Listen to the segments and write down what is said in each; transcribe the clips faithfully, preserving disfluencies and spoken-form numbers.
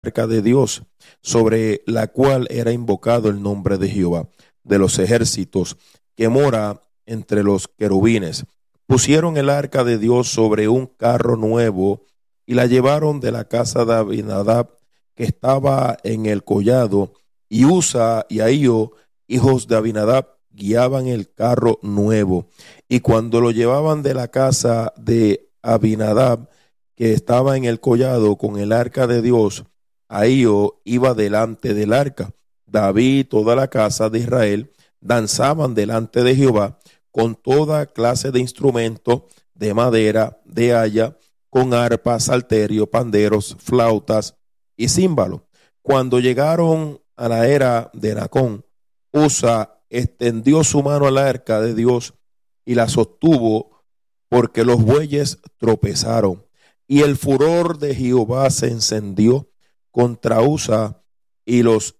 arca de Dios, sobre la cual era invocado el nombre de Jehová de los ejércitos, que mora entre los querubines. Pusieron el arca de Dios sobre un carro nuevo y la llevaron de la casa de Abinadab, que estaba en el collado, y Usa y Ahío, hijos de Abinadab, guiaban el carro nuevo. Y cuando lo llevaban de la casa de Abinadab, que estaba en el collado con el arca de Dios, Ahío iba delante del arca. David y toda la casa de Israel danzaban delante de Jehová con toda clase de instrumentos de madera, de haya, con arpas, salterio, panderos, flautas y címbalos. Cuando llegaron a la era de Nacón, Usa extendió su mano al arca de Dios y la sostuvo, porque los bueyes tropezaron. Y el furor de Jehová se encendió contra Usa y los,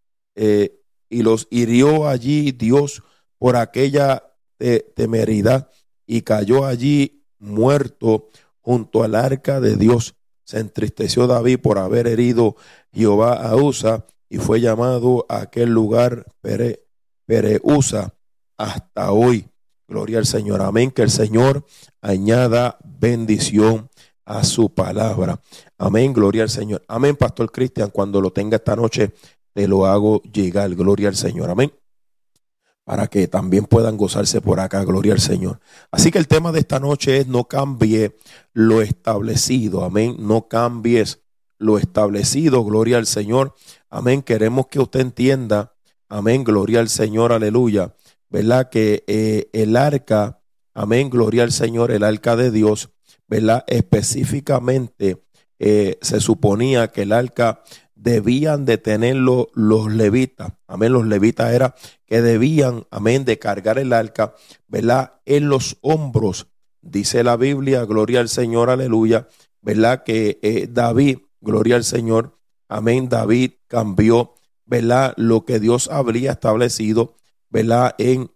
eh, y los hirió allí Dios por aquella te temeridad, y cayó allí muerto junto al arca de Dios. Se entristeció David por haber herido Jehová a Usa, y fue llamado a aquel lugar Pere, Pereusa hasta hoy. Gloria al Señor. Amén. Que el Señor añada bendición a su palabra. Amén. Gloria al Señor. Amén, Pastor Cristian. Cuando lo tenga esta noche, te lo hago llegar. Gloria al Señor. Amén. Para que también puedan gozarse por acá. Gloria al Señor. Así que el tema de esta noche es: no cambie lo establecido. Amén. No cambies lo establecido. Gloria al Señor. Amén. Queremos que usted entienda. Amén. Gloria al Señor. Aleluya. ¿Verdad? Que eh, el arca, amén, gloria al Señor, el arca de Dios, ¿verdad? Específicamente eh, se suponía que el arca debían de tenerlo los levitas, amén, los levitas era que debían, amén, de cargar el arca, ¿verdad? En los hombros. Dice la Biblia, gloria al Señor, aleluya, ¿verdad? Que eh, David, gloria al Señor, amén, David cambió, ¿verdad? Lo que Dios habría establecido, ¿verdad? En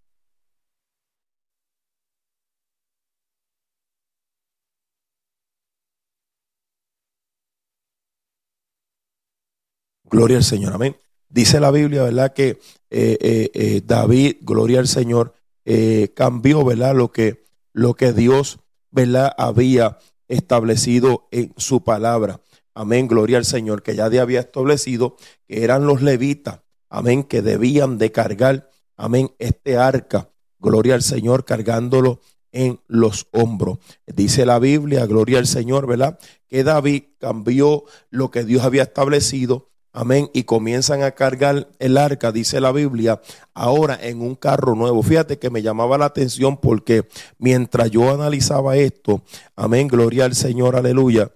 gloria al Señor, amén. Dice la Biblia, ¿verdad? Que eh, eh, eh, David, gloria al Señor, eh, cambió, ¿verdad? Lo que, lo que Dios, ¿verdad? Había establecido en su palabra. Amén, gloria al Señor, que ya había establecido que eran los levitas, amén, que debían de cargar, amén, este arca, gloria al Señor, cargándolo en los hombros. Dice la Biblia, gloria al Señor, ¿verdad? Que David cambió lo que Dios había establecido, amén, y comienzan a cargar el arca, dice la Biblia, ahora en un carro nuevo. Fíjate que me llamaba la atención porque mientras yo analizaba esto, amén, gloria al Señor, aleluya.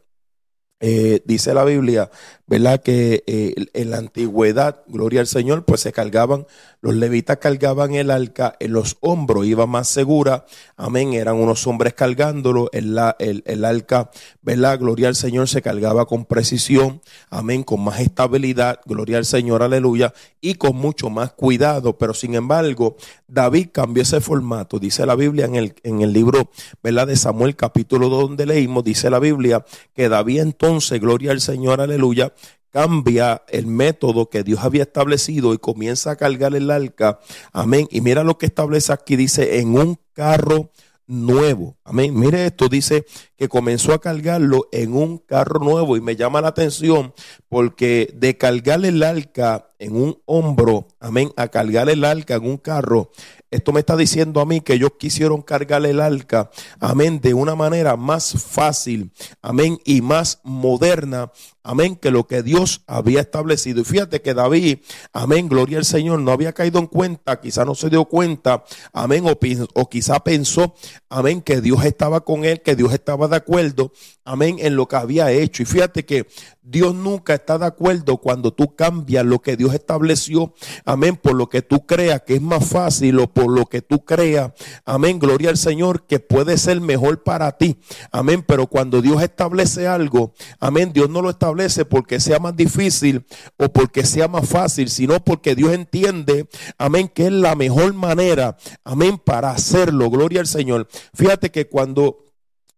Eh, dice la Biblia, ¿verdad? Que eh, en la antigüedad, gloria al Señor, pues se cargaban, los levitas cargaban el arca en los hombros, iba más segura, amén, eran unos hombres cargándolo, el, la, el, el arca, ¿verdad? Gloria al Señor, se cargaba con precisión, amén, con más estabilidad, gloria al Señor, aleluya, y con mucho más cuidado. Pero sin embargo, David cambió ese formato. Dice la Biblia en el, en el libro, ¿verdad? De Samuel, capítulo dos, donde leímos, dice la Biblia que David entonces, gloria al Señor, aleluya, cambia el método que Dios había establecido y comienza a cargar el arca, amén. Y mira lo que establece aquí, dice, en un carro nuevo, amén. Mire esto, dice que comenzó a cargarlo en un carro nuevo, y me llama la atención porque de cargar el arca en un hombro, amén, a cargar el arca en un carro, esto me está diciendo a mí que ellos quisieron cargar el arca, amén, de una manera más fácil, amén, y más moderna, amén, que lo que Dios había establecido. Y fíjate que David, amén, gloria al Señor, no había caído en cuenta, quizá no se dio cuenta, amén, o, o quizá pensó, amén, que Dios estaba con él, que Dios estaba de acuerdo, amén, en lo que había hecho. Y fíjate que Dios nunca está de acuerdo cuando tú cambias lo que Dios estableció, amén, por lo que tú creas que es más fácil, o por lo que tú creas, amén, gloria al Señor, que puede ser mejor para ti, amén. Pero cuando Dios establece algo, amén, Dios no lo establece porque sea más difícil o porque sea más fácil, sino porque Dios entiende, amén, que es la mejor manera, amén, para hacerlo, gloria al Señor. Fíjate que cuando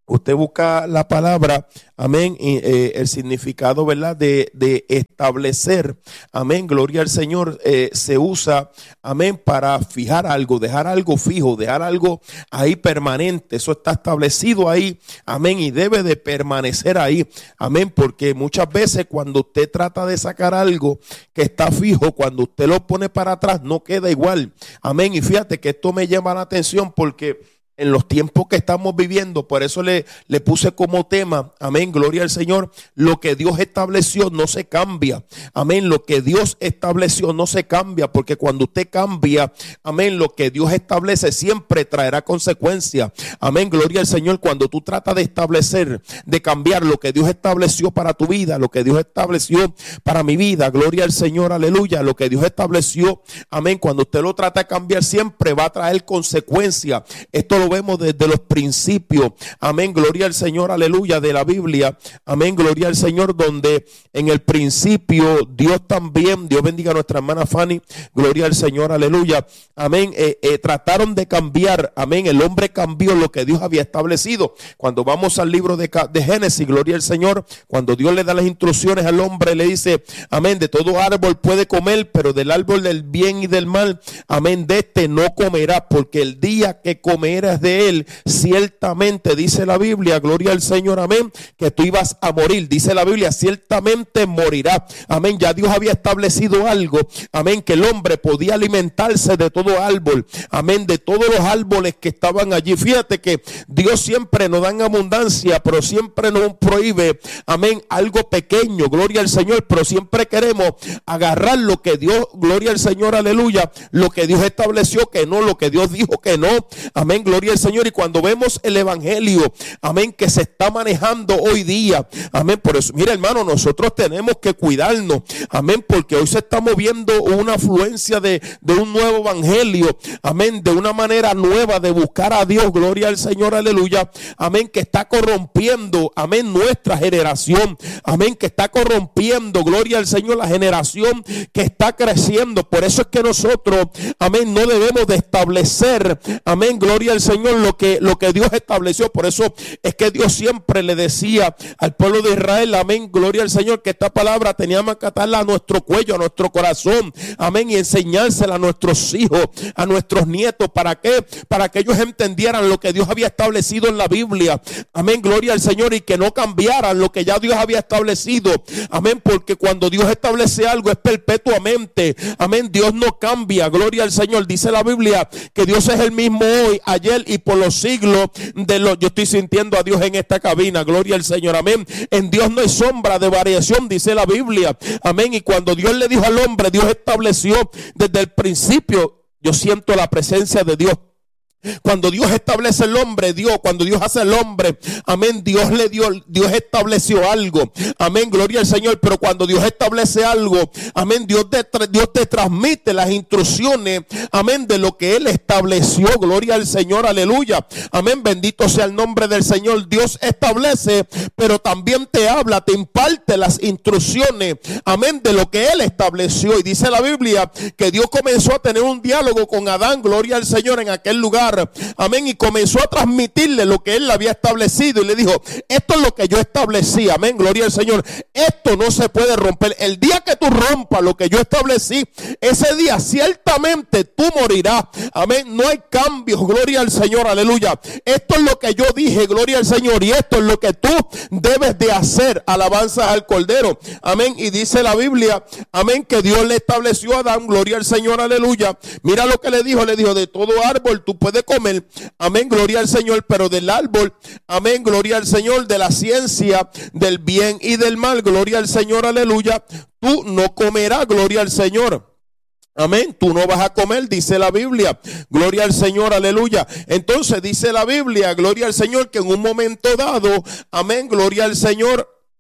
Usted busca la palabra, amén, y, eh, el significado, ¿verdad?, de, de establecer, amén, gloria al Señor, eh, se usa, amén, para fijar algo, dejar algo fijo, dejar algo ahí permanente. Eso está establecido ahí, amén, y debe de permanecer ahí, amén, porque muchas veces cuando usted trata de sacar algo que está fijo, cuando usted lo pone para atrás, no queda igual, amén. Y fíjate que esto me llama la atención porque en los tiempos que estamos viviendo, por eso le, le puse como tema, amén, gloria al Señor, lo que Dios estableció no se cambia, amén, lo que Dios estableció no se cambia, porque cuando usted cambia, amén, lo que Dios establece siempre traerá consecuencias, amén, gloria al Señor. Cuando tú tratas de establecer, de cambiar lo que Dios estableció para tu vida, lo que Dios estableció para mi vida, gloria al Señor, aleluya, lo que Dios estableció, amén, cuando usted lo trata de cambiar siempre va a traer consecuencias. Esto lo vemos desde los principios, amén, gloria al Señor, aleluya, de la Biblia, amén, gloria al Señor, donde en el principio Dios también, Dios bendiga a nuestra hermana Fanny, gloria al Señor, aleluya, amén, eh, eh, trataron de cambiar, amén, el hombre cambió lo que Dios había establecido. Cuando vamos al libro de, de Génesis, gloria al Señor, cuando Dios le da las instrucciones al hombre, le dice, amén, de todo árbol puede comer, pero del árbol del bien y del mal, amén, de este no comerá, porque el día que comerás de él, ciertamente dice la Biblia, gloria al Señor, amén, que tú ibas a morir, dice la Biblia, ciertamente morirá, amén. Ya Dios había establecido algo, amén, que el hombre podía alimentarse de todo árbol, amén, de todos los árboles que estaban allí. Fíjate que Dios siempre nos da en abundancia, pero siempre nos prohíbe, amén, algo pequeño, gloria al Señor, pero siempre queremos agarrar lo que Dios, gloria al Señor, aleluya, lo que Dios estableció que no, lo que Dios dijo que no, amén, gloria al Señor. Y cuando vemos el evangelio, amén, que se está manejando hoy día, amén, por eso, mira hermano, nosotros tenemos que cuidarnos, amén, porque hoy se está moviendo una afluencia de, de un nuevo evangelio, amén, de una manera nueva de buscar a Dios, gloria al Señor, aleluya, amén, que está corrompiendo, amén, nuestra generación, amén, que está corrompiendo, gloria al Señor, la generación que está creciendo. Por eso es que nosotros, amén, no debemos de establecer, amén, gloria al Señor, lo que, lo que Dios estableció. Por eso es que Dios siempre le decía al pueblo de Israel, amén, gloria al Señor, que esta palabra teníamos que atarla a nuestro cuello, a nuestro corazón, amén, y enseñársela a nuestros hijos, a nuestros nietos. ¿Para qué? Para que ellos entendieran lo que Dios había establecido en la Biblia, amén, gloria al Señor, y que no cambiaran lo que ya Dios había establecido, amén, porque cuando Dios establece algo es perpetuamente, amén, Dios no cambia, gloria al Señor. Dice la Biblia que Dios es el mismo hoy, ayer y por los siglos de los. Yo estoy sintiendo a Dios en esta cabina, gloria al Señor, amén. En Dios no hay sombra de variación, dice la Biblia, amén. Y cuando Dios le dijo al hombre, Dios estableció desde el principio. Yo siento la presencia de Dios. Cuando Dios establece el hombre, Dios, cuando Dios hace el hombre, amén, Dios le dio, Dios estableció algo, amén, gloria al Señor. Pero cuando Dios establece algo, amén, Dios te, Dios te transmite las instrucciones, amén, de lo que Él estableció, gloria al Señor, aleluya, amén, bendito sea el nombre del Señor. Dios establece, pero también te habla, te imparte las instrucciones, amén, de lo que Él estableció. Y dice la Biblia que Dios comenzó a tener un diálogo con Adán, gloria al Señor, en aquel lugar, amén, y comenzó a transmitirle lo que él había establecido y le dijo, esto es lo que yo establecí, amén, gloria al Señor, esto no se puede romper. El día que tú rompas lo que yo establecí, ese día ciertamente tú morirás, amén, no hay cambios, gloria al Señor, aleluya. Esto es lo que yo dije, gloria al Señor, y esto es lo que tú debes de hacer, alabanzas al Cordero, amén. Y dice la Biblia, amén, que Dios le estableció a Adán, gloria al Señor, aleluya. Mira lo que le dijo, le dijo, de todo árbol tú puedes comer, amén, gloria al Señor, pero del árbol, amén, gloria al Señor, de la ciencia del bien y del mal, gloria al Señor, aleluya, tú no comerás, gloria al Señor. Amén, tú no vas a comer, dice la Biblia, gloria al Señor, aleluya. Entonces dice la Biblia, gloria al Señor, que en un momento dado, amén, gloria al Señor,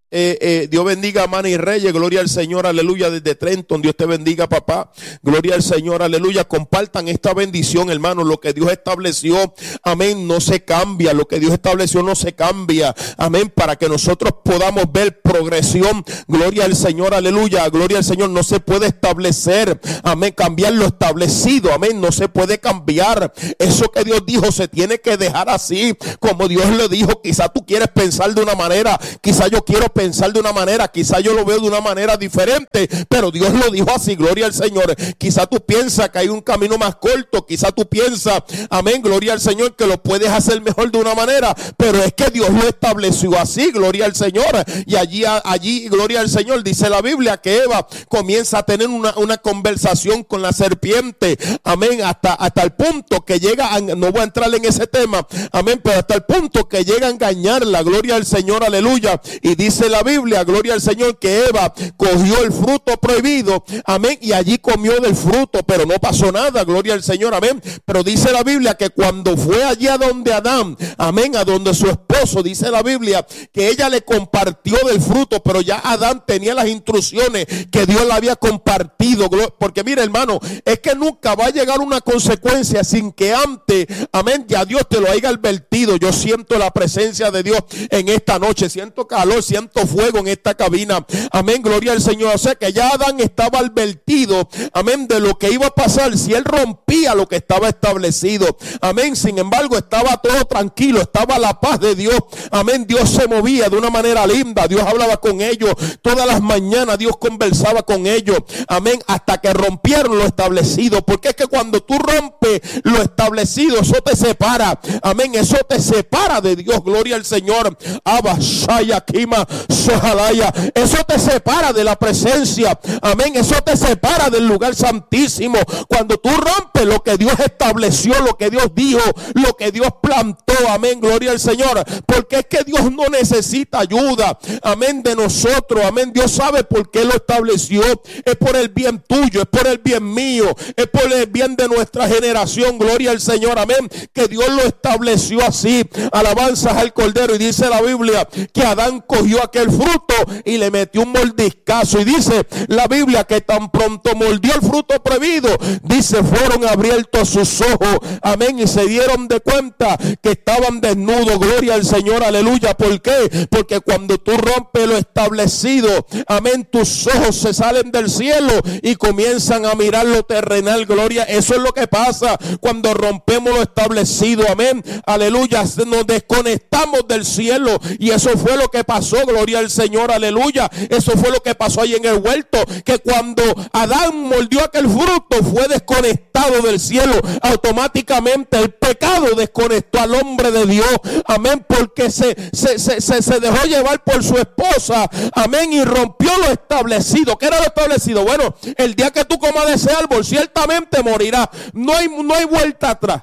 Eh, eh, Dios bendiga a Manny Reyes, gloria al Señor, aleluya, desde Trenton. Dios te bendiga, papá, gloria al Señor, aleluya. Compartan esta bendición, hermano. Lo que Dios estableció, amén, no se cambia. Lo que Dios estableció no se cambia, amén, para que nosotros podamos ver progresión, gloria al Señor, aleluya, gloria al Señor. No se puede establecer, amén, cambiar lo establecido, amén, no se puede cambiar. Eso que Dios dijo se tiene que dejar así como Dios le dijo. Quizá tú quieres pensar de una manera, quizá yo quiero pensar de una manera, quizá yo lo veo de una manera diferente, pero Dios lo dijo así, gloria al Señor. Quizá tú piensas que hay un camino más corto, quizá tú piensas, amén, gloria al Señor, que lo puedes hacer mejor de una manera, pero es que Dios lo estableció así, gloria al Señor. Y allí, allí, gloria al Señor, dice la Biblia que Eva comienza a tener una, una conversación con la serpiente, amén, hasta, hasta el punto que llega a, no voy a entrar en ese tema, amén, pero hasta el punto que llega a engañarla, gloria al Señor, aleluya. Y dice la Biblia, gloria al Señor, que Eva cogió el fruto prohibido, amén, y allí comió del fruto, pero no pasó nada, gloria al Señor, amén. Pero dice la Biblia que cuando fue allí a donde Adán, amén, a donde su esposo, dice la Biblia que ella le compartió del fruto, pero ya Adán tenía las instrucciones que Dios le había compartido, porque mira, hermano, es que nunca va a llegar una consecuencia sin que antes, amén, ya Dios te lo haya advertido. Yo siento la presencia de Dios en esta noche, siento calor, siento fuego en esta cabina, amén, gloria al Señor. O sea que ya Adán estaba advertido, amén, de lo que iba a pasar si él rompía lo que estaba establecido, amén. Sin embargo, estaba todo tranquilo, estaba la paz de Dios, amén. Dios se movía de una manera linda, Dios hablaba con ellos todas las mañanas, Dios conversaba con ellos, amén, hasta que rompieron lo establecido. Porque es que cuando tú rompes lo establecido, eso te separa, amén, eso te separa de Dios, gloria al Señor. Abashaya Kima Sojalaya, eso te separa de la presencia, amén, eso te separa del lugar santísimo. Cuando tú rompes lo que Dios estableció, lo que Dios dijo, lo que Dios plantó, amén, gloria al Señor. Porque es que Dios no necesita ayuda, amén, de nosotros, amén. Dios sabe por qué lo estableció, es por el bien tuyo, es por el bien mío, es por el bien de nuestra generación, gloria al Señor, amén, que Dios lo estableció así. Alabanzas al Cordero. Y dice la Biblia que Adán cogió aquel fruto y le metió un mordiscazo, y dice la Biblia que tan pronto mordió el fruto prohibido, dice, fueron abiertos sus ojos, amén, y se dieron de cuenta que estaban desnudos, gloria al Señor, aleluya. ¿Por qué? Porque cuando tú rompes lo establecido, amén, tus ojos se salen del cielo y comienzan a mirar lo terrenal, gloria. Eso es lo que pasa cuando rompemos lo establecido, amén, aleluya. Nos desconectamos del cielo, y eso fue lo que pasó, gloria al Señor, aleluya. Eso fue lo que pasó ahí en el huerto, que cuando Adán mordió aquel fruto fue desconectado del cielo. Automáticamente el pecado desconectó al hombre de Dios, amén, porque se, se, se, se, se dejó llevar por su esposa, amén, y rompió lo establecido. ¿Qué era lo establecido? Bueno, el día que tú comas de ese árbol ciertamente morirás. No hay, no hay vuelta atrás.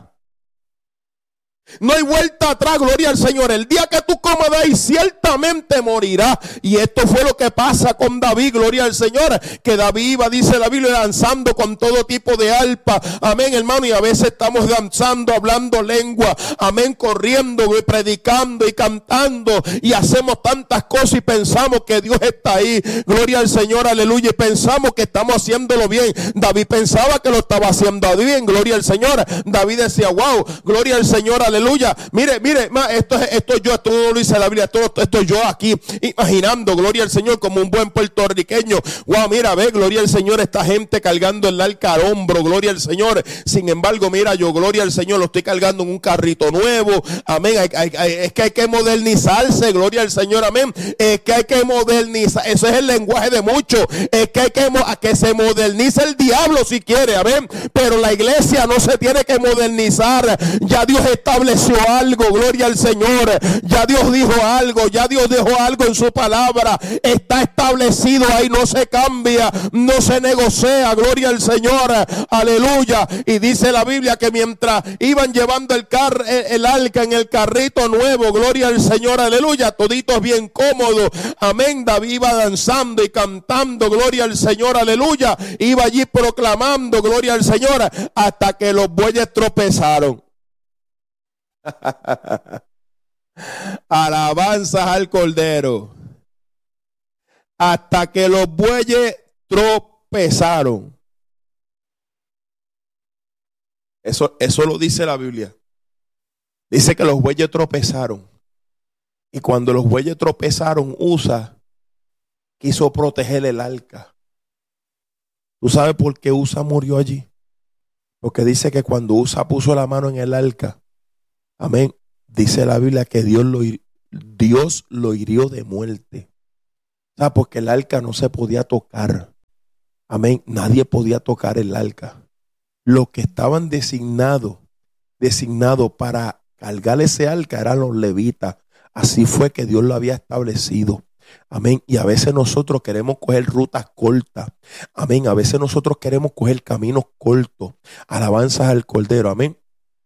No hay vuelta atrás, gloria al Señor. El día que tú comas de ahí ciertamente morirás. Y esto fue lo que pasa con David, gloria al Señor. Que David iba, dice la Biblia, danzando con todo tipo de arpa, amén, hermano. Y a veces estamos danzando, hablando lengua, amén, corriendo y predicando y cantando, y hacemos tantas cosas y pensamos que Dios está ahí, gloria al Señor, aleluya. Y pensamos que estamos haciéndolo bien. David pensaba que lo estaba haciendo bien, gloria al Señor. David decía, wow, gloria al Señor, aleluya. Aleluya. Mire, mire, esto es esto yo, esto no lo dice la Biblia, esto, esto yo aquí imaginando, gloria al Señor, como un buen puertorriqueño. Wow, mira, ve, gloria al Señor, esta gente cargando el arca al hombro, gloria al Señor. Sin embargo, mira, yo, gloria al Señor, lo estoy cargando en un carrito nuevo, amén. Hay, hay, hay, es que hay que modernizarse, gloria al Señor, amén. Es que hay que modernizar, eso es el lenguaje de muchos. Es que hay que, a que se modernice el diablo si quiere, amén. Pero la iglesia no se tiene que modernizar. Ya Dios estableció algo, gloria al Señor. Ya Dios dijo algo, ya Dios dejó algo en su palabra. Está establecido ahí, no se cambia, no se negocia, gloria al Señor, aleluya. Y dice la Biblia que mientras iban llevando el, car el, el arca en el carrito nuevo, gloria al Señor, aleluya, toditos bien cómodos, amén. David iba danzando y cantando, gloria al Señor, aleluya. Iba allí proclamando, gloria al Señor, hasta que los bueyes tropezaron. Alabanzas al Cordero. hasta que los bueyes tropezaron. Eso, eso lo dice la Biblia. Dice que los bueyes tropezaron. Y cuando los bueyes tropezaron, Usa quiso proteger el arca. ¿Tú sabes por qué Usa murió allí? Porque dice que cuando Usa puso la mano en el arca, amén, dice la Biblia que Dios lo, Dios lo hirió de muerte. O sea, porque el arca no se podía tocar. Amén, nadie podía tocar el arca. Los que estaban designados, designados para cargar ese arca eran los levitas. Así fue que Dios lo había establecido. Amén. Y a veces nosotros queremos coger rutas cortas. Amén. A veces nosotros queremos coger caminos cortos. Alabanzas al Cordero. Amén.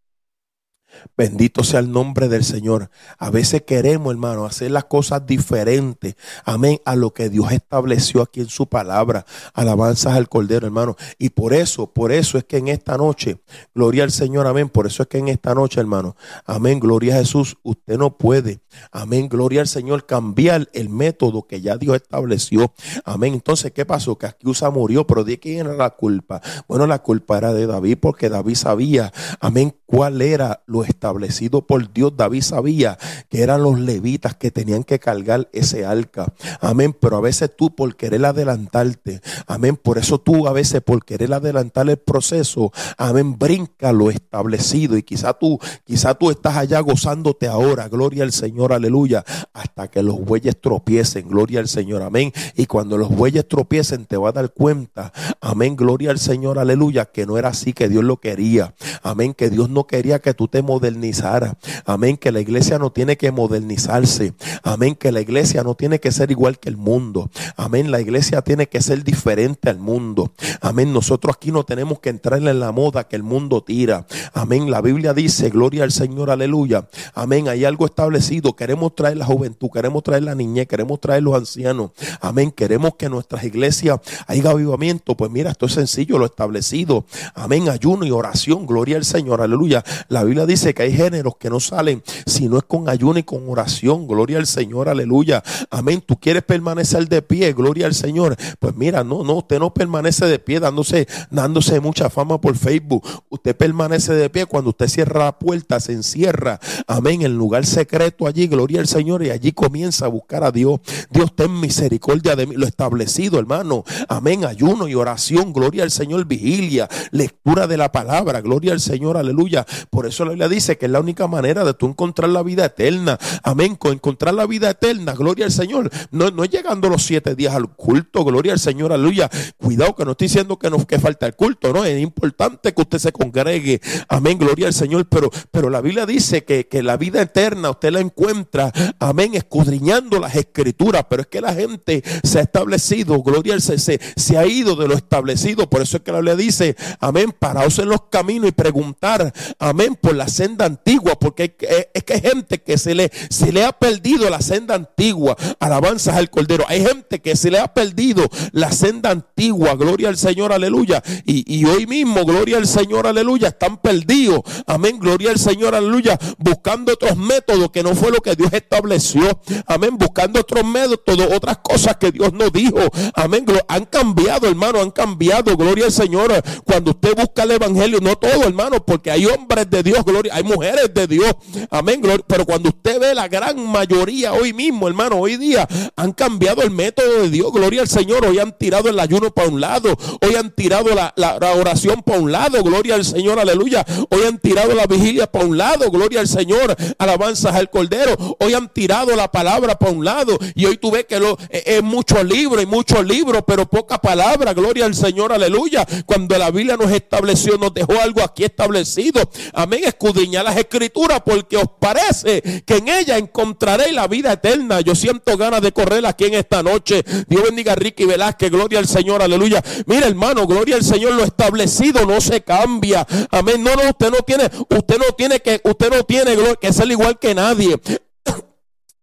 Bendito sea el nombre del Señor. A veces queremos, hermano, hacer las cosas diferentes. Amén. A lo que Dios estableció aquí en su palabra. Alabanzas al Cordero, hermano. Y por eso, por eso es que en esta noche, gloria al Señor, amén. Por eso es que en esta noche, hermano, amén, gloria a Jesús, usted no puede, amén, gloria al Señor, cambiar el método que ya Dios estableció. Amén. Entonces, ¿qué pasó? Que aquí Usa murió, pero ¿de quién era la culpa? Bueno, la culpa era de David, porque David sabía, amén, cuál era lo establecido por Dios. David sabía que eran los levitas que tenían que cargar ese arca. Amén. Pero a veces tú por querer adelantarte, amén, por eso tú a veces por querer adelantar el proceso, amén, brinca lo establecido. Y quizá tú, quizá tú estás allá gozándote ahora, gloria al Señor, aleluya, hasta que los bueyes tropiecen, gloria al Señor, amén. Y cuando los bueyes tropiecen te vas a dar cuenta, amén, gloria al Señor, aleluya, que no era así que Dios lo quería. Amén, que Dios no quería que tú te modernizara. Amén, que la iglesia no tiene que modernizarse. Amén, que la iglesia no tiene que ser igual que el mundo. Amén, la iglesia tiene que ser diferente al mundo. Amén, nosotros aquí no tenemos que entrar en la moda que el mundo tira. Amén, la Biblia dice, gloria al Señor, aleluya. Amén, hay algo establecido. Queremos traer la juventud, queremos traer la niñez, queremos traer los ancianos. Amén, queremos que en nuestras iglesias haya avivamiento. Pues mira, esto es sencillo, lo establecido. Amén, ayuno y oración, gloria al Señor, aleluya. La Biblia dice que hay géneros que no salen si no es con ayuno y con oración, gloria al Señor, aleluya. Amén, tú quieres permanecer de pie, gloria al Señor. Pues mira, no, no, usted no permanece de pie dándose, dándose mucha fama por Facebook. Usted permanece de pie cuando usted cierra la puerta, se encierra, amén, en lugar secreto allí, gloria al Señor, y allí comienza a buscar a Dios. Dios, ten misericordia de mí, lo establecido, hermano. Amén, ayuno y oración, gloria al Señor, vigilia, lectura de la palabra, gloria al Señor, aleluya. Por eso la Biblia dice que es la única manera de tú encontrar la vida eterna. Amén, con encontrar la vida eterna, gloria al Señor. No, no es llegando los siete días al culto, gloria al Señor, aleluya. Cuidado, que no estoy diciendo que nos que falta el culto, no, es importante que usted se congregue. Amén, gloria al Señor, pero, pero la Biblia dice que, que la vida eterna usted la encuentra, amén, escudriñando las escrituras. Pero es que la gente se ha establecido, gloria al Señor, se, se ha ido de lo establecido. Por eso es que la Biblia dice, amén, paraos en los caminos y preguntar, amén, por la senda antigua, porque es que hay gente que se le, se le ha perdido la senda antigua. Alabanzas al Cordero. Hay gente que se le ha perdido la senda antigua, gloria al Señor, aleluya. Y, y hoy mismo, gloria al Señor, aleluya, están perdidos, amén, gloria al Señor, aleluya, buscando otros métodos que no fue lo que Dios estableció, amén, buscando otros métodos, otras cosas que Dios nos dijo, amén. Han cambiado, hermano, han cambiado, gloria al Señor. Cuando usted busca el evangelio, no todo, hermano, porque hay hombres de Dios, gloria, hay mujeres de Dios, amén, gloria, pero cuando usted ve la gran mayoría hoy mismo, hermano, hoy día han cambiado el método de Dios, gloria al Señor. Hoy han tirado el ayuno para un lado, hoy han tirado la, la, la oración para un lado, gloria al Señor, aleluya. Hoy han tirado la vigilia para un lado, gloria al Señor, alabanzas al Cordero. Hoy han tirado la palabra para un lado, y hoy tú ves que lo, es, es muchos libros y muchos libros, pero poca palabra, gloria al Señor, aleluya. Cuando la Biblia nos estableció, nos dejó algo aquí establecido, amén, escudriñad las escrituras, porque os parece que en ella encontraréis la vida eterna. Yo siento ganas de correr aquí en esta noche. Dios bendiga a Ricky Velázquez, gloria al Señor, aleluya. Mira, hermano, gloria al Señor, lo establecido no se cambia, amén. No, no, usted no tiene, usted no tiene que, usted no tiene que ser igual que nadie.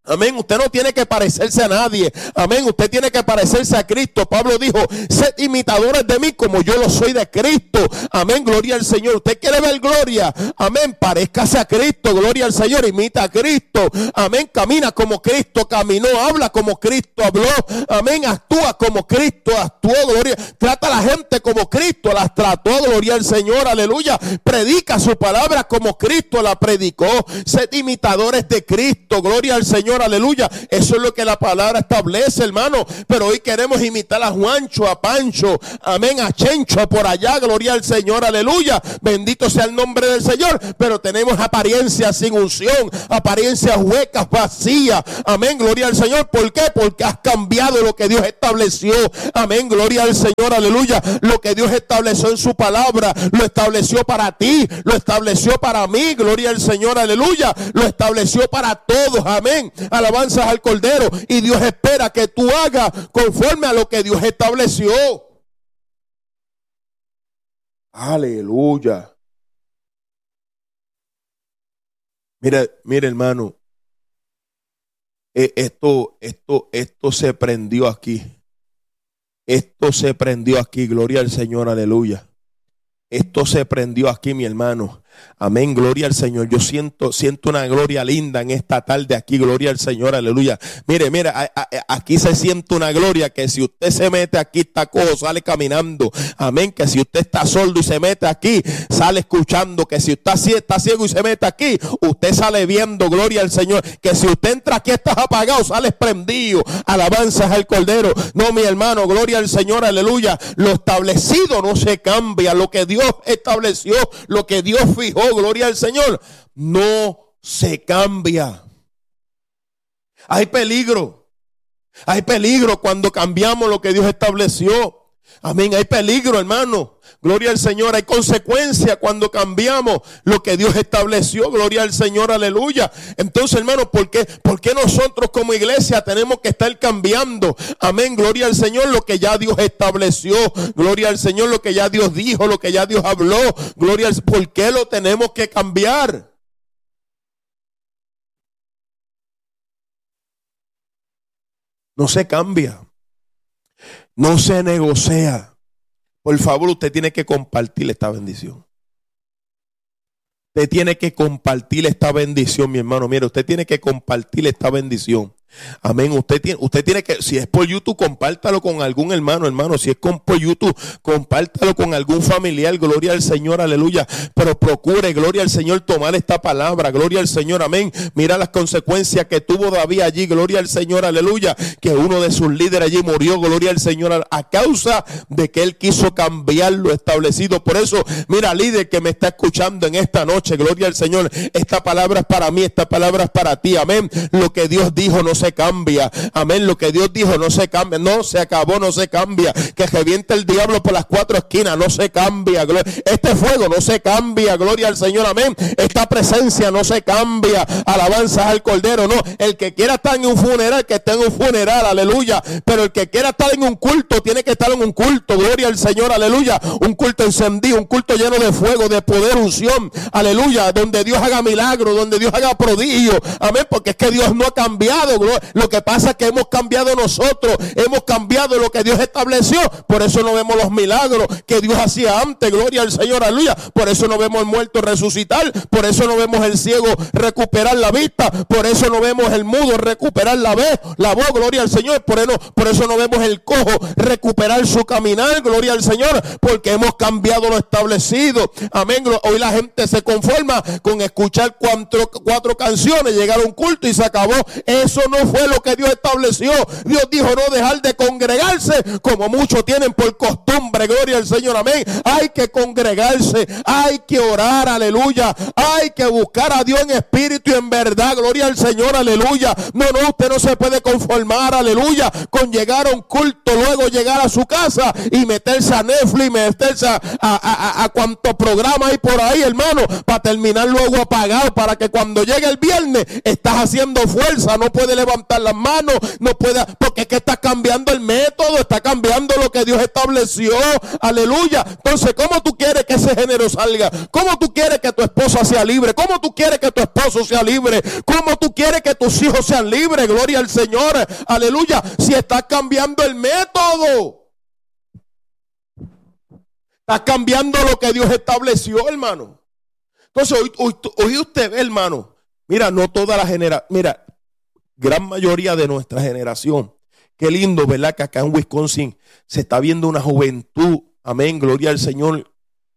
Amén, usted no tiene que parecerse a nadie. Amén, usted tiene que parecerse a Cristo. Pablo dijo, sed imitadores de mí como yo lo soy de Cristo. Amén, gloria al Señor. Usted quiere ver gloria. Amén, parezcase a Cristo. Gloria al Señor, imita a Cristo. Amén, camina como Cristo caminó. Habla como Cristo habló. Amén, actúa como Cristo actuó. Gloria. Trata a la gente como Cristo las trató. Gloria al Señor, aleluya. Predica su palabra como Cristo la predicó. Sed imitadores de Cristo. Gloria al Señor. Aleluya, eso es lo que la palabra establece, hermano. Pero hoy queremos imitar a Juancho, a Pancho, amén, a Chencho por allá, gloria al Señor, aleluya, bendito sea el nombre del Señor. Pero tenemos apariencias sin unción, apariencias huecas, vacías, amén, gloria al Señor. ¿Por qué? Porque has cambiado lo que Dios estableció, amén, gloria al Señor, aleluya. Lo que Dios estableció en su palabra, lo estableció para ti, lo estableció para mí, gloria al Señor, aleluya. Lo estableció para todos, amén. Alabanzas al Cordero, y Dios espera que tú hagas conforme a lo que Dios estableció. Aleluya. Mire, mire, hermano, esto, esto, esto se prendió aquí. Esto se prendió aquí, gloria al Señor, aleluya. Esto se prendió aquí, mi hermano. Amén, gloria al Señor. Yo siento, siento una gloria linda en esta tarde aquí, gloria al Señor, aleluya. Mire, mire, a, a, aquí se siente una gloria que si usted se mete aquí está cojo, sale caminando. Amén, que si usted está sordo y se mete aquí, sale escuchando. Que si usted está ciego y se mete aquí, usted sale viendo, gloria al Señor. Que si usted entra aquí estás apagado, sales prendido. Alabanzas al Cordero. No, mi hermano, gloria al Señor, aleluya. Lo establecido no se cambia. Lo que Dios estableció, lo que Dios fijó, oh, gloria al Señor, no se cambia. Hay peligro. Hay peligro cuando cambiamos lo que Dios estableció. Amén, hay peligro, hermano. Gloria al Señor. Hay consecuencia cuando cambiamos lo que Dios estableció. Gloria al Señor, aleluya. Entonces, hermano, ¿por qué? ¿Por qué nosotros como iglesia tenemos que estar cambiando? Amén, gloria al Señor, lo que ya Dios estableció. Gloria al Señor, lo que ya Dios dijo, lo que ya Dios habló. Gloria al Señor. ¿Por qué lo tenemos que cambiar? No se cambia. No se negocia. Por favor, usted tiene que compartir esta bendición. Usted tiene que compartir esta bendición, mi hermano. Mire, usted tiene que compartir esta bendición. Amén. Usted tiene, usted tiene que, si es por YouTube, compártalo con algún hermano, hermano. Si es con, por YouTube, compártalo con algún familiar. Gloria al Señor, aleluya. Pero procure, gloria al Señor, tomar esta palabra. Gloria al Señor, amén. Mira las consecuencias que tuvo David allí. Gloria al Señor, aleluya. Que uno de sus líderes allí murió. Gloria al Señor, a causa de que él quiso cambiar lo establecido. Por eso, mira, líder que me está escuchando en esta noche, gloria al Señor. Esta palabra es para mí, esta palabra es para ti. Amén. Lo que Dios dijo no se cambia. Amén. Lo que Dios dijo no se cambia. No se acabó, no se cambia. Que reviente el diablo por las cuatro esquinas, no se cambia. Este fuego no se cambia. Gloria al Señor. Amén. Esta presencia no se cambia. Alabanzas al Cordero. No. El que quiera estar en un funeral, que esté en un funeral. Aleluya. Pero el que quiera estar en un culto, tiene que estar en un culto. Gloria al Señor. Aleluya. Un culto encendido, un culto lleno de fuego, de poder, unción. Aleluya. Donde Dios haga milagros, donde Dios haga prodigios. Amén. Porque es que Dios no ha cambiado. Lo que pasa es que hemos cambiado nosotros, hemos cambiado lo que Dios estableció. Por eso no vemos los milagros que Dios hacía antes. Gloria al Señor, aleluya. Por eso no vemos el muerto resucitar. Por eso no vemos el ciego recuperar la vista. Por eso no vemos el mudo recuperar la voz. La voz, gloria al Señor. Por eso, por eso no vemos el cojo recuperar su caminar. Gloria al Señor. Porque hemos cambiado lo establecido. Amén. Hoy la gente se conforma con escuchar cuatro, cuatro canciones, llegar a un culto y se acabó. Eso no fue lo que Dios estableció. Dios dijo no dejar de congregarse como muchos tienen por costumbre. Gloria al Señor, amén. Hay que congregarse, hay que orar, aleluya. Hay que buscar a Dios en espíritu y en verdad. Gloria al Señor, aleluya. No, no, usted no se puede conformar, aleluya, con llegar a un culto, luego llegar a su casa y meterse a Netflix, meterse a, a, a, a cuanto programa hay por ahí, hermano, para terminar luego apagado, para que cuando llegue el viernes estás haciendo fuerza, no puede levantar levantar las manos, no puede, porque es que está cambiando el método, está cambiando lo que Dios estableció. Aleluya. Entonces, ¿cómo tú quieres que ese género salga? ¿Cómo tú quieres que tu esposa sea libre? ¿Cómo tú quieres que tu esposo sea libre? ¿Cómo tú quieres que tus hijos sean libres? Gloria al Señor. Aleluya. Si está cambiando el método, está cambiando lo que Dios estableció, hermano. Entonces, hoy, hoy, hoy usted ve, hermano, mira, no toda la generación, mira, gran mayoría de nuestra generación, qué lindo, ¿verdad? Que acá en Wisconsin se está viendo una juventud, amén, gloria al Señor,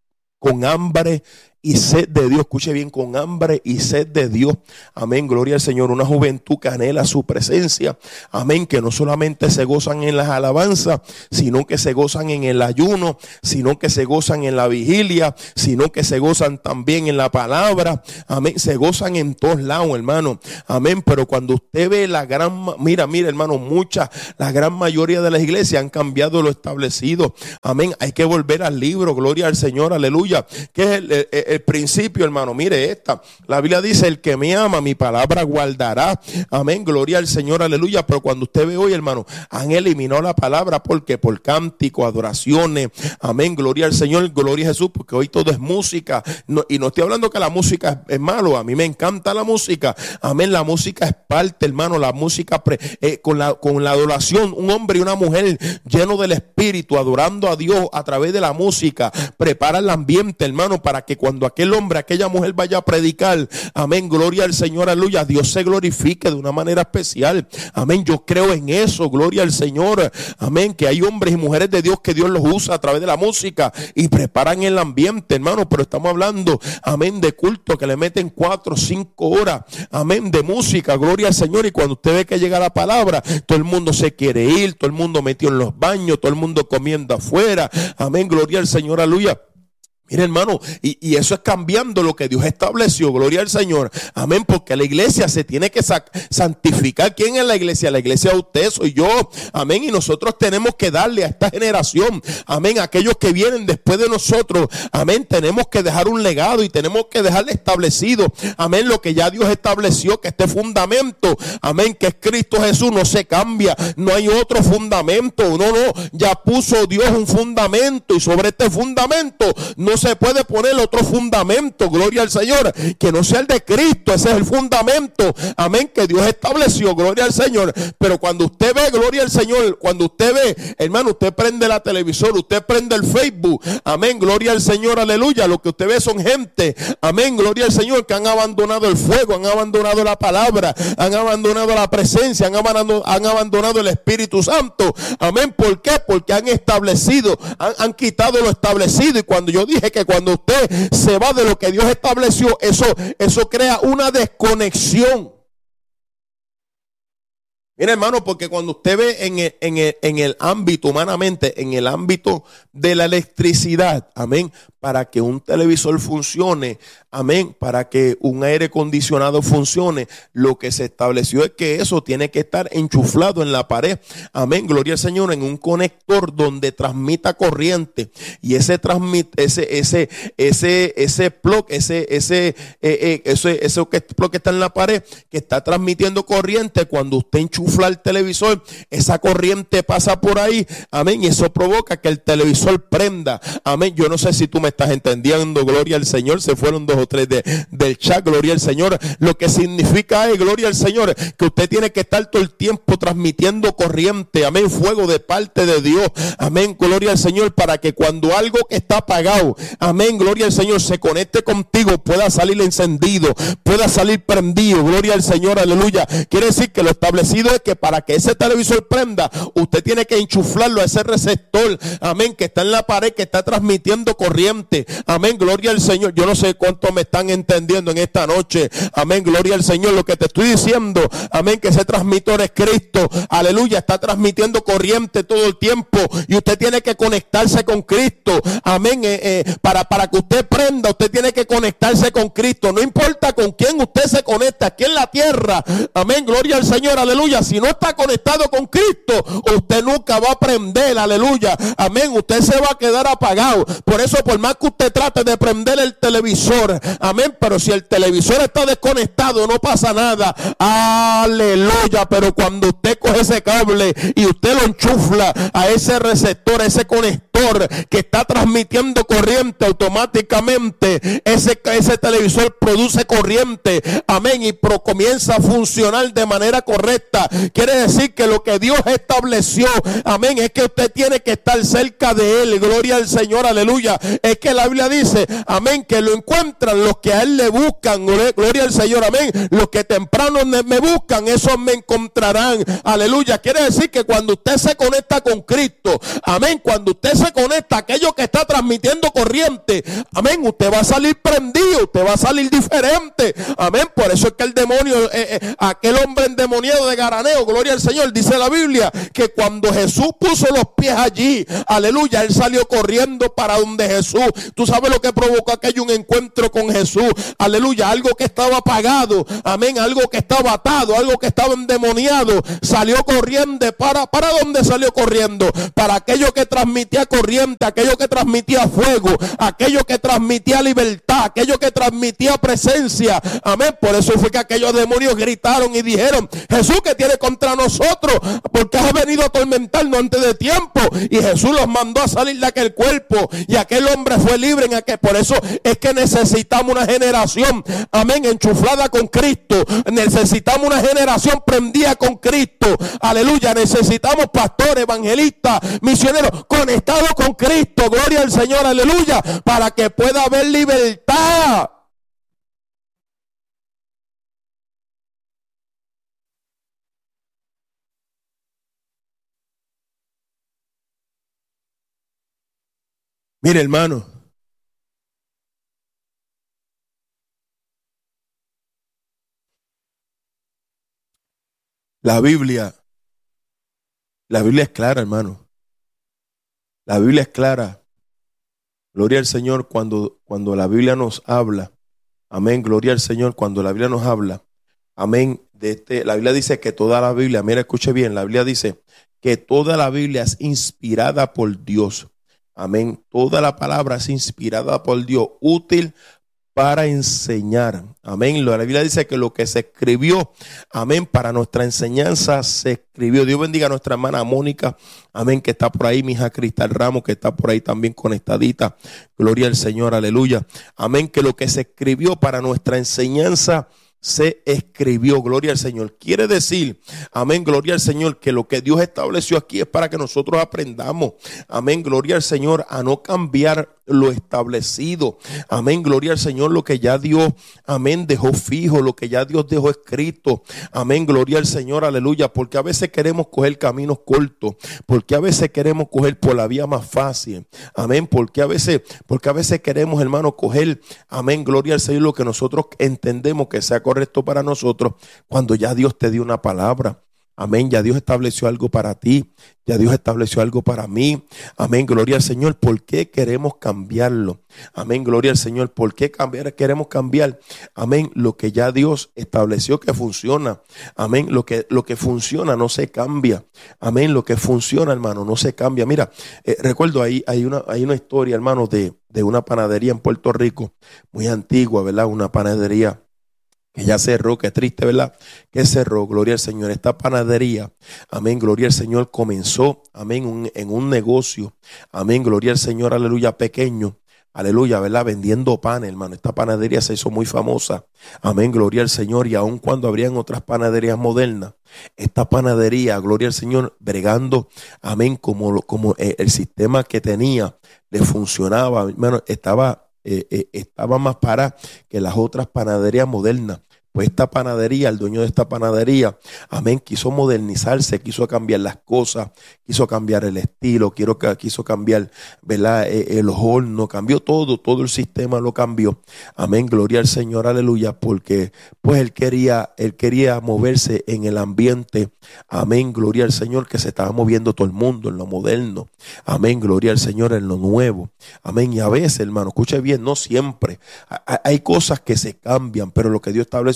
con hambre y sed de Dios. Escuche bien, con hambre y sed de Dios. Amén, gloria al Señor. Una juventud que anhela su presencia. Amén, que no solamente se gozan en las alabanzas, sino que se gozan en el ayuno, sino que se gozan en la vigilia, sino que se gozan también en la palabra. Amén, se gozan en todos lados, hermano. Amén, pero cuando usted ve la gran, mira, mira, hermano, muchas, la gran mayoría de las iglesias han cambiado lo establecido. Amén, hay que volver al libro, gloria al Señor, aleluya. Que es el, el El principio, hermano, mire esta. La Biblia dice: el que me ama, mi palabra guardará. Amén, gloria al Señor, aleluya. Pero cuando usted ve hoy, hermano, han eliminado la palabra. ¿Por qué? Por cántico, adoraciones. Amén, gloria al Señor, gloria a Jesús. Porque hoy todo es música. No, y no estoy hablando que la música es, es malo. A mí me encanta la música. Amén, la música es parte, hermano. La música pre, eh, con, la, con la adoración. Un hombre y una mujer lleno del Espíritu, adorando a Dios a través de la música, prepara el ambiente, hermano, para que cuando aquel hombre, aquella mujer vaya a predicar, amén, gloria al Señor, aleluya, Dios se glorifique de una manera especial. Amén, yo creo en eso, gloria al Señor. Amén, que hay hombres y mujeres de Dios que Dios los usa a través de la música y preparan el ambiente, hermano. Pero estamos hablando, amén, de culto que le meten cuatro o cinco horas, amén, de música, gloria al Señor. Y cuando usted ve que llega la palabra, todo el mundo se quiere ir, todo el mundo metido en los baños, todo el mundo comiendo afuera. Amén, gloria al Señor, aleluya. Mire, hermano, y, y eso es cambiando lo que Dios estableció, gloria al Señor. Amén, porque la iglesia se tiene que santificar. ¿Quién es la iglesia? La iglesia usted, soy yo. Amén, y nosotros tenemos que darle a esta generación, amén, a aquellos que vienen después de nosotros, amén, tenemos que dejar un legado y tenemos que dejarle establecido, amén, lo que ya Dios estableció, que este fundamento, amén, que es Cristo Jesús, no se cambia, no hay otro fundamento, no, no, ya puso Dios un fundamento y sobre este fundamento no se puede poner otro fundamento, gloria al Señor, que no sea el de Cristo. Ese es el fundamento, amén, que Dios estableció, gloria al Señor. Pero cuando usted ve, gloria al Señor, cuando usted ve, hermano, usted prende la televisor, usted prende el Facebook, amén, gloria al Señor, aleluya, lo que usted ve son gente, amén, gloria al Señor, que han abandonado el fuego, han abandonado la palabra, han abandonado la presencia, han abandonado, han abandonado el Espíritu Santo, amén. ¿Por qué? Porque han establecido, han, han quitado lo establecido. Y cuando yo dije que cuando usted se va de lo que Dios estableció, eso, eso crea una desconexión. Mira, hermano, porque cuando usted ve en el, en el, en el ámbito humanamente, en el ámbito de la electricidad, amén, para que un televisor funcione, amén, para que un aire acondicionado funcione, lo que se estableció es que eso tiene que estar enchuflado en la pared, amén, gloria al Señor, en un conector donde transmita corriente. Y ese transmite, ese, ese, ese, ese plug, ese, ese, eh, eh, ese, ese plug que está en la pared, que está transmitiendo corriente, cuando usted enchufa el televisor, esa corriente pasa por ahí, amén, y eso provoca que el televisor prenda, amén. Yo no sé si tú me estás entendiendo, gloria al Señor. Se fueron dos o tres de, del chat, gloria al Señor. Lo que significa es, gloria al Señor, que usted tiene que estar todo el tiempo transmitiendo corriente, amén, fuego de parte de Dios, amén, gloria al Señor, para que cuando algo que está apagado, amén, gloria al Señor, se conecte contigo, pueda salir encendido, pueda salir prendido, gloria al Señor, aleluya. Quiere decir que lo establecido es que para que ese televisor prenda, usted tiene que enchuflarlo a ese receptor, amén, que está en la pared, que está transmitiendo corriente, amén, gloria al Señor. Yo no sé cuánto me están entendiendo en esta noche, amén, gloria al Señor. Lo que te estoy diciendo, amén, que ese transmisor es Cristo, aleluya, está transmitiendo corriente todo el tiempo y usted tiene que conectarse con Cristo, amén, eh, eh, para, para que usted prenda, usted tiene que conectarse con Cristo. No importa con quién usted se conecta aquí en la tierra, amén, gloria al Señor, aleluya. si no está conectado con Cristo, usted nunca va a prender, aleluya, amén, usted se va a quedar apagado. Por eso, por más que usted trate de prender el televisor, amén, pero si el televisor está desconectado, no pasa nada, aleluya. Pero cuando usted coge ese cable y usted lo enchufla a ese receptor, a ese conector que está transmitiendo corriente, automáticamente ese, ese televisor produce corriente, amén, y pro, comienza a funcionar de manera correcta. Quiere decir que lo que Dios estableció, amén, es que usted tiene que estar cerca de Él. Gloria al Señor, aleluya. Es que la Biblia dice, amén, que lo encuentran los que a Él le buscan. Gloria al Señor, amén. Los que temprano me buscan, esos me encontrarán, aleluya. Quiere decir que cuando usted se conecta con Cristo, amén, cuando usted se conecta a aquello que está transmitiendo corriente, amén, usted va a salir prendido, usted va a salir diferente, amén. Por eso es que el demonio, eh, eh, aquel hombre endemoniado de Garaneo, gloria al Señor, dice la Biblia que cuando Jesús puso los pies allí, aleluya, él salió corriendo para donde Jesús. Tú sabes lo que provocó aquello, un encuentro con Jesús, aleluya. Algo que estaba apagado, amén, algo que estaba atado, algo que estaba endemoniado, salió corriendo. ¿Para, para dónde salió corriendo? Para aquello que transmitía corriente, aquello que transmitía fuego, aquello que transmitía libertad, aquello que transmitía presencia, amén. Por eso fue que aquellos demonios gritaron y dijeron: Jesús, ¿qué tiene contra nosotros? Porque has venido a atormentarnos antes de tiempo. Y Jesús los mandó a salir de aquel cuerpo y aquel hombre fue libre en aquel. Por eso es que necesitamos una generación, amén, enchuflada con Cristo. Necesitamos una generación prendida con Cristo, aleluya. Necesitamos pastores, evangelistas, misioneros conectados con Cristo, gloria al Señor, aleluya, para que pueda haber libertad. Mire, hermano, la Biblia, la Biblia es clara, hermano. La Biblia es clara. Gloria al Señor cuando, cuando la Biblia nos habla. Amén, gloria al Señor cuando la Biblia nos habla. Amén. De este, la Biblia dice que toda la Biblia, mira, escuche bien, la Biblia dice que toda la Biblia es inspirada por Dios. Amén. Toda la palabra es inspirada por Dios, útil para enseñar. Amén. La Biblia dice que lo que se escribió, amén, para nuestra enseñanza se escribió. Dios bendiga a nuestra hermana Mónica, amén, que está por ahí, mi hija Cristal Ramos, que está por ahí también conectadita. Gloria al Señor, aleluya. Amén, que lo que se escribió para nuestra enseñanza se escribió, gloria al Señor. Quiere decir, amén, gloria al Señor, que lo que Dios estableció aquí es para que nosotros aprendamos, amén, gloria al Señor, a no cambiar lo establecido, amén, gloria al Señor, lo que ya Dios, amén, dejó fijo, lo que ya Dios dejó escrito, amén, gloria al Señor, aleluya. Porque a veces queremos coger caminos cortos, porque a veces queremos coger por la vía más fácil, amén, porque a veces, porque a veces queremos, hermano, coger, amén, gloria al Señor, lo que nosotros entendemos que sea correcto para nosotros, cuando ya Dios te dio una palabra. Amén, ya Dios estableció algo para ti, ya Dios estableció algo para mí. Amén, gloria al Señor. ¿Por qué queremos cambiarlo? Amén, gloria al Señor. ¿Por qué cambiar? Queremos cambiar, amén, lo que ya Dios estableció que funciona. Amén, lo que, lo que funciona no se cambia. Amén, lo que funciona, hermano, no se cambia. Mira, eh, recuerdo ahí, hay una, hay una historia, hermano, de, de una panadería en Puerto Rico, muy antigua, ¿verdad? Una panadería que ya cerró, qué triste, ¿verdad? Que cerró, gloria al Señor. Esta panadería, amén, gloria al Señor, comenzó, amén, un, en un negocio, amén, gloria al Señor, aleluya, pequeño, aleluya, ¿verdad? Vendiendo pan, hermano. Esta panadería se hizo muy famosa, amén, gloria al Señor. Y aun cuando habrían otras panaderías modernas, esta panadería, gloria al Señor, bregando, amén, como, como el sistema que tenía, le funcionaba, hermano, estaba Eh, eh, estaba más para que las otras panaderías modernas. Pues esta panadería, el dueño de esta panadería, amén, quiso modernizarse, quiso cambiar las cosas, quiso cambiar el estilo, quiso, quiso cambiar, ¿verdad? Eh, eh, los hornos, cambió todo, todo el sistema lo cambió. Amén, gloria al Señor, aleluya, porque pues él quería, él quería moverse en el ambiente, amén, gloria al Señor, que se estaba moviendo todo el mundo en lo moderno. Amén, gloria al Señor, en lo nuevo. Amén, y a veces, hermano, escuche bien, no siempre. Hay cosas que se cambian, pero lo que Dios estableció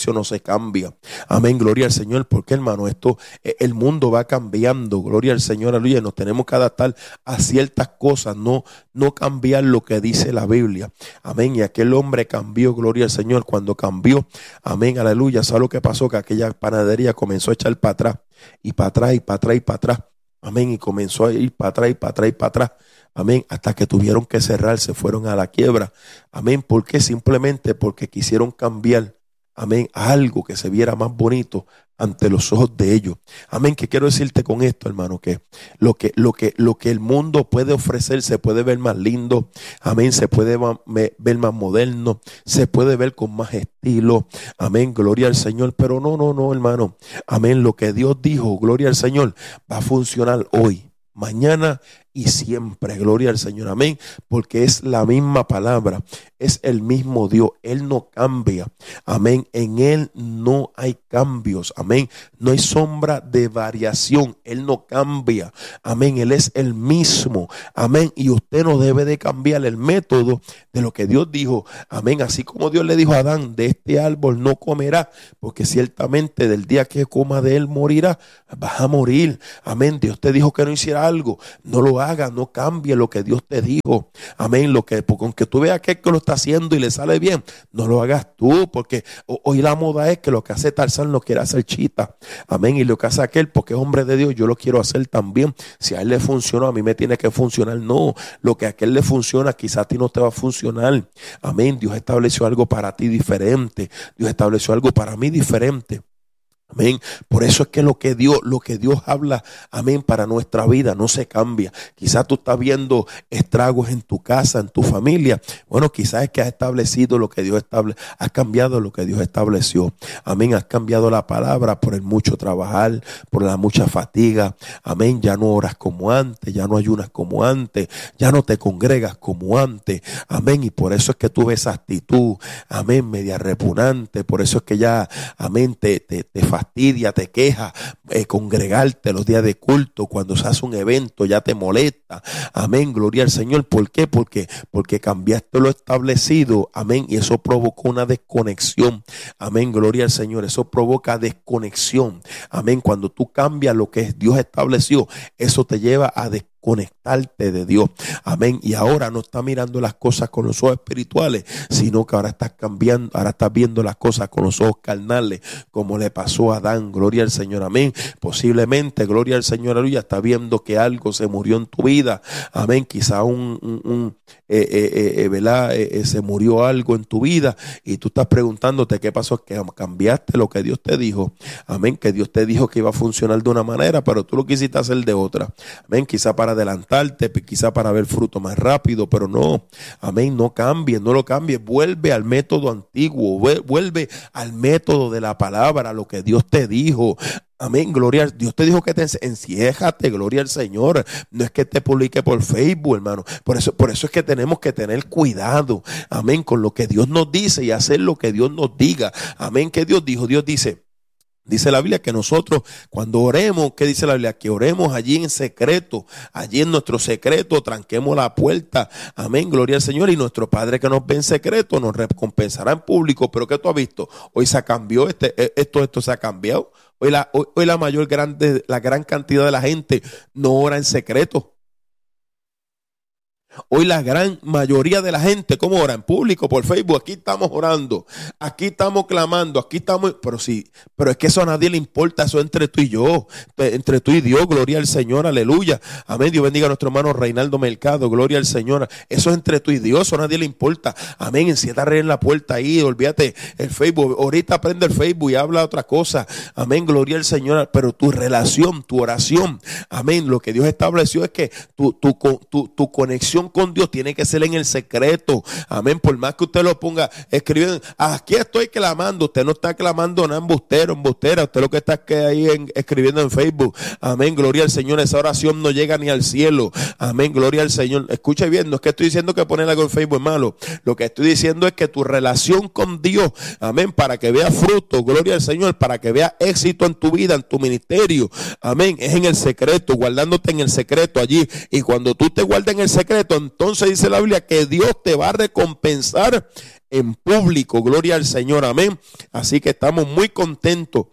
establecido no se cambia. Amén, gloria al Señor, porque hermano, esto, el mundo va cambiando, gloria al Señor, aleluya, nos tenemos que adaptar a ciertas cosas, no, no cambiar lo que dice la Biblia. Amén, y aquel hombre cambió, gloria al Señor, cuando cambió, amén, aleluya, ¿sabe lo que pasó? Que aquella panadería comenzó a echar para atrás, y para atrás, y para atrás, y para atrás, amén, y comenzó a ir para atrás, y para atrás, y para atrás, amén, hasta que tuvieron que cerrar, se fueron a la quiebra, amén, ¿por qué? Simplemente porque quisieron cambiar, amén, a algo que se viera más bonito ante los ojos de ellos. Amén, que quiero decirte con esto, hermano, que lo que, lo que, lo que el mundo puede ofrecer se puede ver más lindo, amén, se puede ver más moderno, se puede ver con más estilo, amén, gloria al Señor, pero no, no, no, hermano, amén, lo que Dios dijo, gloria al Señor, va a funcionar hoy, mañana y siempre, gloria al Señor, amén, porque es la misma palabra, es el mismo Dios, Él no cambia, amén, en Él no hay cambios, amén, no hay sombra de variación, Él no cambia, amén, Él es el mismo, amén, y usted no debe de cambiar el método de lo que Dios dijo, amén, así como Dios le dijo a Adán, de este árbol no comerá, porque ciertamente del día que coma de él morirá, vas a morir, amén, Dios te dijo que no hiciera algo, no lo haga, no cambie lo que Dios te dijo, amén, lo que, porque aunque tú veas que, que lo está haciendo y le sale bien, no lo hagas tú, porque hoy la moda es que lo que hace Tarzán lo quiere hacer Chita, amén, y lo que hace aquel, porque es hombre de Dios, yo lo quiero hacer también, si a él le funcionó, a mí me tiene que funcionar, no, lo que a aquel le funciona, quizá a ti no te va a funcionar, amén, Dios estableció algo para ti diferente, Dios estableció algo para mí diferente. Amén. Por eso es que lo que Dios, lo que Dios habla, amén, para nuestra vida no se cambia. Quizás tú estás viendo estragos en tu casa, en tu familia. Bueno, quizás es que has establecido lo que Dios establece, has cambiado lo que Dios estableció. Amén. Has cambiado la palabra por el mucho trabajar, por la mucha fatiga. Amén. Ya no oras como antes, ya no ayunas como antes, ya no te congregas como antes. Amén. Y por eso es que tú ves esa actitud, amén, media repugnante. Por eso es que ya, amén, te, te, te fastidia, te queja, eh, congregarte los días de culto, cuando se hace un evento ya te molesta, amén, gloria al Señor. ¿Por qué? Porque, porque cambiaste lo establecido, amén, y eso provocó una desconexión, amén, gloria al Señor, eso provoca desconexión, amén, cuando tú cambias lo que Dios estableció, eso te lleva a desconectarte, conectarte de Dios, amén, y ahora no estás mirando las cosas con los ojos espirituales, sino que ahora estás cambiando, ahora estás viendo las cosas con los ojos carnales, como le pasó a Adán, gloria al Señor, amén, posiblemente, gloria al Señor, aleluya, estás viendo que algo se murió en tu vida, amén, quizá un, un, un eh, eh, eh, ¿verdad? Eh, eh, se murió algo en tu vida, y tú estás preguntándote qué pasó, que cambiaste lo que Dios te dijo, amén, que Dios te dijo que iba a funcionar de una manera, pero tú lo quisiste hacer de otra, amén, quizá para adelantarte, quizá para ver fruto más rápido, pero no, amén, no cambies, no lo cambies, vuelve al método antiguo, vuelve al método de la palabra, lo que Dios te dijo. Amén, gloria, Dios te dijo que te enciéjate, gloria al Señor, no es que te publique por Facebook, hermano, por eso, por eso es que tenemos que tener cuidado, amén, con lo que Dios nos dice y hacer lo que Dios nos diga, amén, que Dios dijo, Dios dice, dice la Biblia que nosotros cuando oremos, ¿qué dice la Biblia? Que oremos allí en secreto, allí en nuestro secreto, tranquemos la puerta, amén, gloria al Señor, y nuestro Padre que nos ve en secreto nos recompensará en público. Pero ¿qué tú has visto? Hoy se cambió, este, esto, esto se ha cambiado, hoy la, hoy, hoy la mayor grande, la gran cantidad de la gente no ora en secreto. Hoy la gran mayoría de la gente, ¿cómo ora? En público, por Facebook. Aquí estamos orando, aquí estamos clamando, aquí estamos, pero sí, pero es que eso a nadie le importa, eso es entre tú y yo, entre tú y Dios, gloria al Señor, aleluya, amén, Dios bendiga a nuestro hermano Reinaldo Mercado, gloria al Señor, eso es entre tú y Dios, eso a nadie le importa, amén, enciérrate en la puerta ahí, olvídate el Facebook, ahorita prende el Facebook y habla otra cosa, amén, gloria al Señor, pero tu relación, tu oración, amén, lo que Dios estableció es que tu, tu, tu, tu conexión con Dios tiene que ser en el secreto, amén, por más que usted lo ponga escribiendo, aquí estoy clamando, usted no está clamando nada embustero, embustera, usted lo que está que ahí en, escribiendo en Facebook, amén, gloria al Señor, esa oración no llega ni al cielo, amén, gloria al Señor, escuche bien, no es que estoy diciendo que poner algo en Facebook es malo, lo que estoy diciendo es que tu relación con Dios, amén, para que vea fruto, gloria al Señor, para que vea éxito en tu vida, en tu ministerio, amén, es en el secreto, guardándote en el secreto allí, y cuando tú te guardas en el secreto, entonces dice la Biblia que Dios te va a recompensar en público, gloria al Señor, amén. Así que estamos muy contentos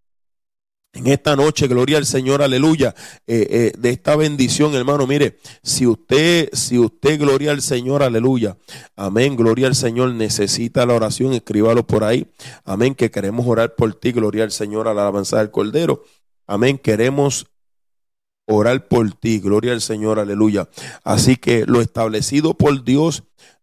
en esta noche, gloria al Señor, aleluya, eh, eh, de esta bendición, hermano. Mire, si usted, si usted, gloria al Señor, aleluya, amén, gloria al Señor, necesita la oración, escríbalo por ahí, amén, que queremos orar por ti, gloria al Señor, a la alabanza del Cordero, amén, queremos orar por ti, gloria al Señor, aleluya. Así que lo establecido por Dios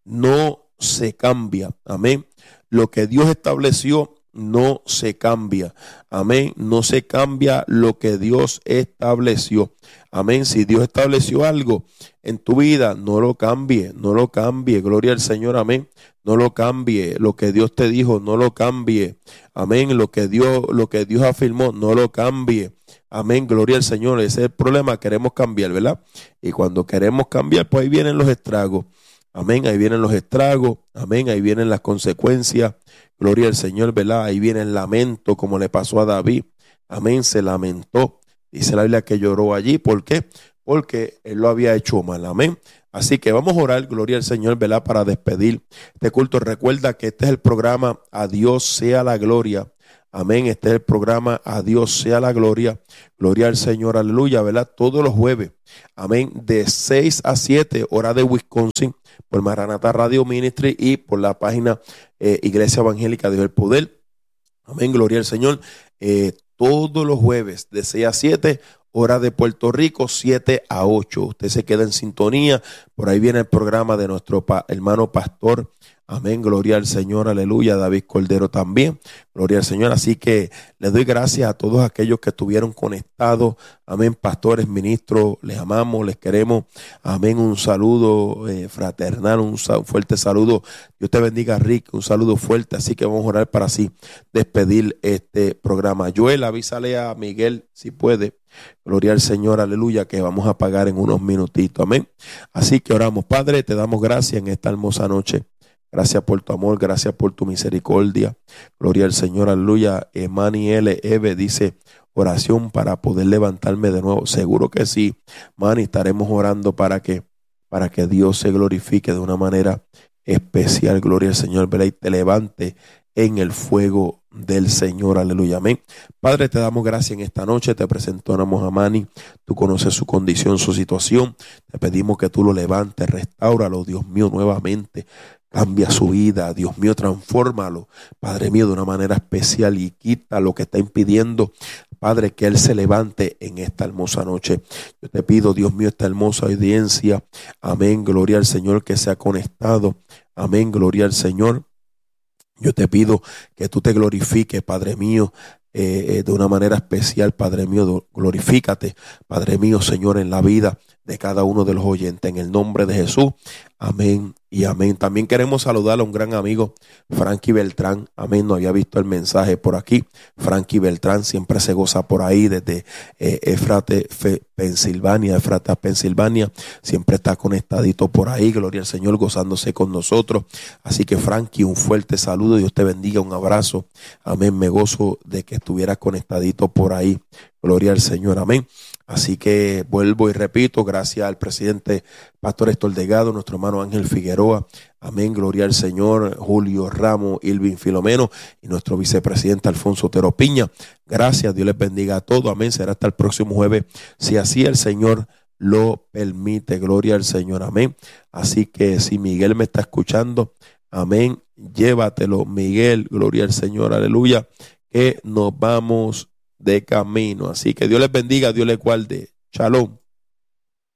no se cambia, amén, lo que Dios estableció no se cambia, amén, no se cambia lo que Dios estableció, amén. Si Dios estableció algo en tu vida, no lo cambie, no lo cambie, gloria al Señor, amén, no lo cambie. Lo que Dios te dijo, no lo cambie, amén. Lo que Dios, lo que Dios afirmó, no lo cambie, amén, gloria al Señor. Ese es el problema, queremos cambiar, ¿verdad? Y cuando queremos cambiar, pues ahí vienen los estragos, amén, ahí vienen los estragos, amén, ahí vienen las consecuencias, gloria al Señor, ¿verdad? Ahí viene el lamento, como le pasó a David, amén, se lamentó, dice la Biblia que lloró allí. ¿Por qué? Porque él lo había hecho mal, amén. Así que vamos a orar, gloria al Señor, ¿verdad? Para despedir este culto. Recuerda que este es el programa A Dios sea la gloria, amén. Este es el programa A Dios sea la gloria, gloria al Señor, aleluya, ¿verdad? Todos los jueves, amén, de seis a siete, hora de Wisconsin, por Maranatha Radio Ministry y por la página eh, Iglesia Evangélica de Dios el Poder, amén, gloria al Señor. Eh, todos los jueves de seis a siete, hora de Puerto Rico, siete a ocho. Usted se queda en sintonía. Por ahí viene el programa de nuestro pa- hermano pastor, amén, gloria al Señor, aleluya, David Cordero también, gloria al Señor. Así que les doy gracias a todos aquellos que estuvieron conectados, amén, pastores, ministros, les amamos, les queremos, amén. Un saludo eh, fraternal, un, sa- un fuerte saludo. Dios te bendiga, Rick, un saludo fuerte. Así que vamos a orar para así despedir este programa. Joel, avísale a Miguel si puede, gloria al Señor, aleluya, que vamos a pagar en unos minutitos, amén. Así que oramos. Padre, te damos gracias en esta hermosa noche. Gracias por tu amor, gracias por tu misericordia. Gloria al Señor, aleluya. Emmanuel Eve dice, oración para poder levantarme de nuevo. Seguro que sí, Mani, estaremos orando para que, para que Dios se glorifique de una manera especial. Gloria al Señor, ¿verdad? Y te levante en el fuego del Señor, aleluya, amén. Padre, te damos gracias en esta noche, te presentamos a Mani, tú conoces su condición, su situación, te pedimos que tú lo levantes, restáuralo, Dios mío, nuevamente. Cambia su vida, Dios mío, transfórmalo, Padre mío, de una manera especial y quita lo que está impidiendo, Padre, que Él se levante en esta hermosa noche. Yo te pido, Dios mío, esta hermosa audiencia, amén, gloria al Señor que se ha conectado, amén, gloria al Señor. Yo te pido que tú te glorifiques, Padre mío, eh, eh, de una manera especial, Padre mío, glorifícate, Padre mío, Señor, en la vida de cada uno de los oyentes, en el nombre de Jesús, amén y amén. También queremos saludar a un gran amigo, Frankie Beltrán, amén, no había visto el mensaje por aquí. Frankie Beltrán siempre se goza por ahí desde eh, Éfrate, Fe, Pensilvania, Éfrata, Pensilvania, siempre está conectadito por ahí, gloria al Señor, gozándose con nosotros. Así que Frankie, un fuerte saludo, Dios te bendiga, un abrazo, amén, me gozo de que estuvieras conectadito por ahí, gloria al Señor, amén. Así que vuelvo y repito, gracias al presidente Pastor Héctor Delgado, nuestro hermano Ángel Figueroa, amén, gloria al Señor, Julio Ramos, Ilvin Filomeno y nuestro vicepresidente Alfonso Otero Piña. Gracias, Dios les bendiga a todos, amén. Será hasta el próximo jueves, si así el Señor lo permite, gloria al Señor, amén. Así que si Miguel me está escuchando, amén, llévatelo, Miguel, gloria al Señor, aleluya, que nos vamos de camino. Así que Dios les bendiga, Dios les guarde. Shalom.